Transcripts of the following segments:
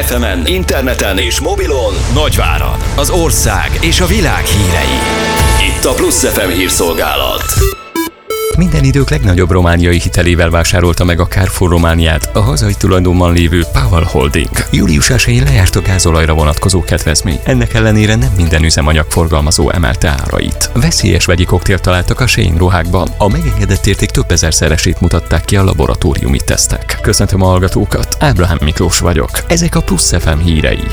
FM-en, interneten és mobilon Nagyváradon, az ország és a világ hírei. Itt a Plusz FM hírszolgálat. Minden idők legnagyobb romániai hitelével vásárolta meg a Carrefour Romániát a hazai tulajdonban lévő Powell Holding. Július 1-én lejárt a gázolajra vonatkozó kedvezmény. Ennek ellenére nem minden üzemanyagforgalmazó emelte árait. Veszélyes vegyi koktélt találtak a Shein ruhákban. A megengedett érték több ezerszeresét mutatták ki a laboratóriumi tesztek. Köszöntöm a hallgatókat, Ábrahám Miklós vagyok. Ezek a Plusz FM hírei.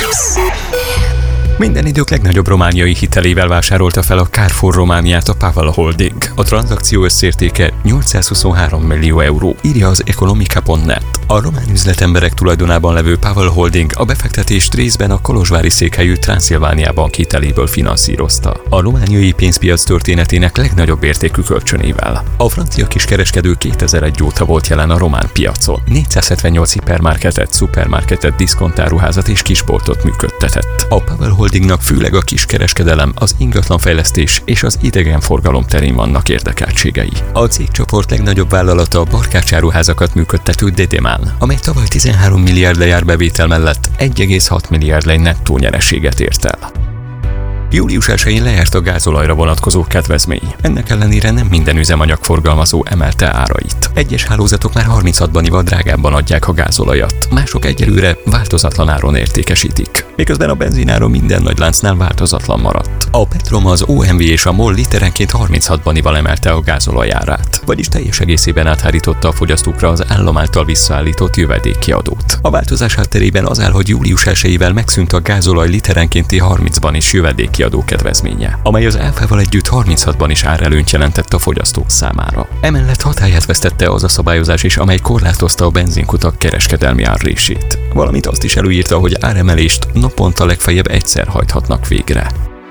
Minden idők legnagyobb romániai hitelével vásárolta fel a Carrefour Romániát a Powell Holding. A tranzakció összértéke 823 millió euró, írja az Economica.net. A román üzletemberek tulajdonában levő Powell Holding a befektetést részben a kolozsvári székhelyű Transzilvánia Bank hiteléből finanszírozta. A romániai pénzpiac történetének legnagyobb értékű kölcsönével. A francia kiskereskedő 2001 óta volt jelen a román piacon. 478 hipermarketet, szupermarketet, diszkontáruházat és kisboltot működtetett. A Powell Holdingnak főleg a kiskereskedelem, az ingatlanfejlesztés és az idegenforgalom terén vannak érdekeltségei. A cégcsoport legnagyobb vállalata a barkácsáruházakat működtető Dedemán, amely tavaly 13 milliárd lejár bevétel mellett 1,6 milliárd lej nettó nyereséget ért el. Július 1-én lejárt a gázolajra vonatkozó kedvezmény. Ennek ellenére nem minden üzemanyagforgalmazó emelte árait. Egyes hálózatok már 36-ban drágábban adják a gázolajat, mások egyelőre változatlan áron értékesítik. Miközben a benzináron minden nagy láncnál változatlan maradt. A Petrom, az OMV és a MOL literenként 36-ban emelte a gázolajárát, vagyis teljes egészében áthárította a fogyasztókra az állam által visszaállított jövedéki adót. A változás hátterében az áll, hogy július 1-ével megszűnt a gázolaj literenkénti 30-ban is jövedéki adó kedvezménye, amely az áfával együtt 36-ban is árelőnyt jelentett a fogyasztók számára. Emellett hatályát vesztette az a szabályozás is, amely korlátozta a benzinkutak kereskedelmi árrését. Valamint azt is előírta, hogy áremelést naponta legfeljebb egyszer hajthatnak végre.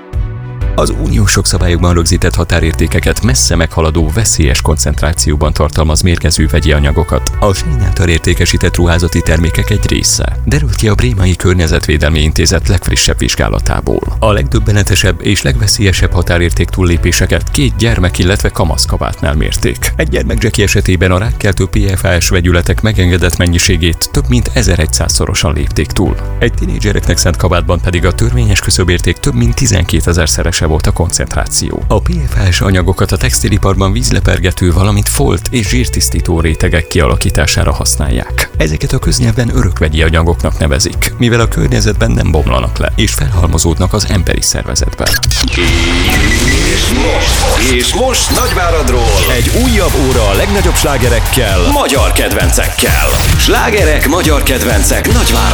Az uniós szabályokban rögzített határértékeket messze meghaladó veszélyes koncentrációban tartalmaz mérgező vegyi anyagokat a Shein által értékesített ruházati termékek egy része, derült ki a Brémai Környezetvédelmi Intézet legfrissebb vizsgálatából. A legdöbbenetesebb és legveszélyesebb határérték túllépéseket 2 gyermek, illetve kamaszkabátnál mérték. Egy gyermekzseki esetében a rákkeltő PFAS vegyületek megengedett mennyiségét több mint 1100-szorosan lépték túl. Egy tinédzsereknek szánt kabátban pedig a törvényes küszöbérték több mint 12 000-szerese volt a koncentráció. A PFAS anyagokat a textiliparban vízlepergető, valamint folt és zsírtisztító rétegek kialakítására használják. Ezeket a köznyelvben örökvegyi anyagoknak nevezik, mivel a környezetben nem bomlanak le, és felhalmozódnak az emberi szervezetben. És most Nagyváradról egy újabb óra a legnagyobb slágerekkel, magyar kedvencekkel. Slágerek, magyar kedvencek Nagyváradon.